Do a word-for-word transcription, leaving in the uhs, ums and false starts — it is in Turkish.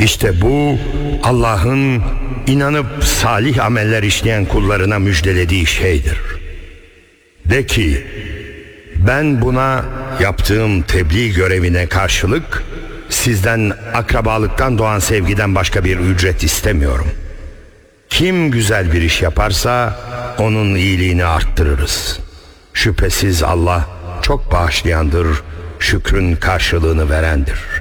İşte bu Allah'ın inanıp salih ameller işleyen kullarına müjdelediği şeydir. De ki, ben buna yaptığım tebliğ görevine karşılık sizden akrabalıktan doğan sevgiden başka bir ücret istemiyorum. Kim güzel bir iş yaparsa onun iyiliğini arttırırız. Şüphesiz Allah çok bağışlayandır, şükrün karşılığını verendir.